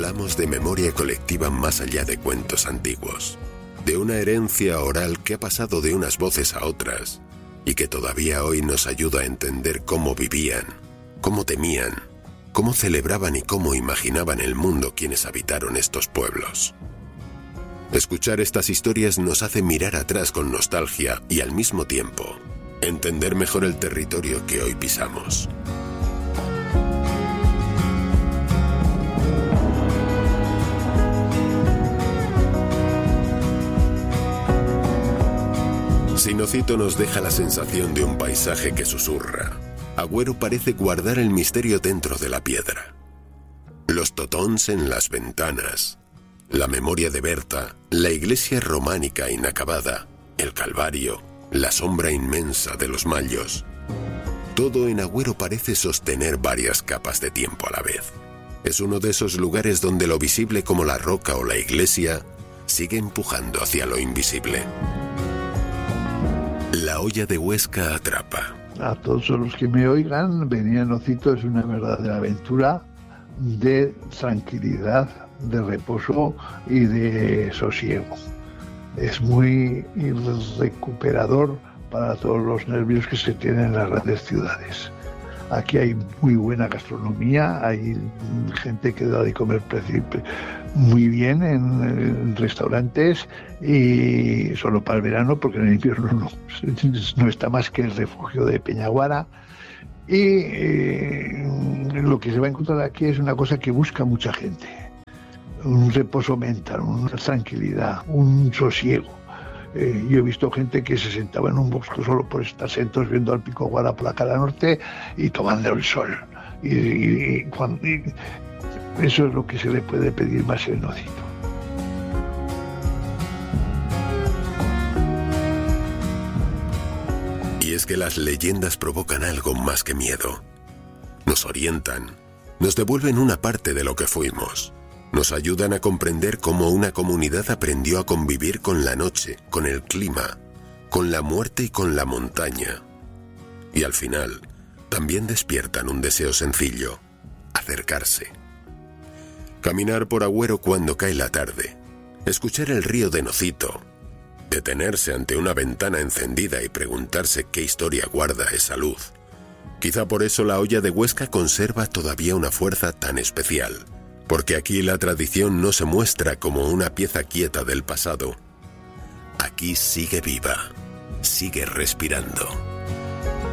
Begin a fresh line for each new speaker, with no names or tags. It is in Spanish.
Hablamos de memoria colectiva más allá de cuentos antiguos, de una herencia oral que ha pasado de unas voces a otras y que todavía hoy nos ayuda a entender cómo vivían, cómo temían, cómo celebraban y cómo imaginaban el mundo quienes habitaron estos pueblos. Escuchar estas historias nos hace mirar atrás con nostalgia y al mismo tiempo entender mejor el territorio que hoy pisamos. Sinocito nos deja la sensación de un paisaje que susurra. Agüero parece guardar el misterio dentro de la piedra. Los totóns en las ventanas, la memoria de Berta, la iglesia románica inacabada, el Calvario, la sombra inmensa de los Mallos. Todo en Agüero parece sostener varias capas de tiempo a la vez. Es uno de esos lugares donde lo visible como la roca o la iglesia sigue empujando hacia lo invisible. La olla de Huesca atrapa.
A todos los que me oigan, venir a Nocito es una verdadera aventura de tranquilidad, de reposo y de sosiego. Es muy recuperador para todos los nervios que se tienen en las grandes ciudades. Aquí hay muy buena gastronomía, hay gente que da de comer muy bien en restaurantes y solo para el verano, porque en el invierno no está más que el refugio de Peñaguara. Y lo que se va a encontrar aquí es una cosa que busca mucha gente: un reposo mental, una tranquilidad, un sosiego. Yo he visto gente que se sentaba en un bosque solo por estar sentados viendo al Pico Guara por la cara norte y tomando el sol. Y eso es lo que se le puede pedir más en Nocito.
Y es que las leyendas provocan algo más que miedo. Nos orientan, nos devuelven una parte de lo que fuimos. Nos ayudan a comprender cómo una comunidad aprendió a convivir con la noche, con el clima, con la muerte y con la montaña. Y al final, también despiertan un deseo sencillo: acercarse. Caminar por Agüero cuando cae la tarde, escuchar el río de Nocito, detenerse ante una ventana encendida y preguntarse qué historia guarda esa luz. Quizá por eso la olla de Huesca conserva todavía una fuerza tan especial. Porque aquí la tradición no se muestra como una pieza quieta del pasado. Aquí sigue viva, sigue respirando.